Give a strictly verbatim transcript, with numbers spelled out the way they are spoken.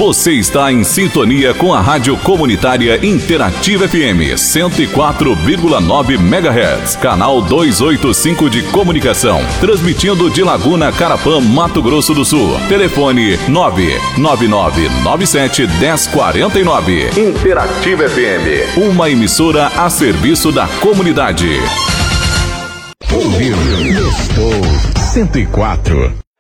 Você está em sintonia com a Rádio Comunitária Interativa F M cento e quatro vírgula nove megahertz, canal duzentos e oitenta e cinco de comunicação, transmitindo de Laguna Carapã, Mato Grosso do Sul. Telefone nove nove nove nove sete um zero quatro nove. Interativa F M, uma emissora a serviço da comunidade. Ouviu? Estou cento e quatro.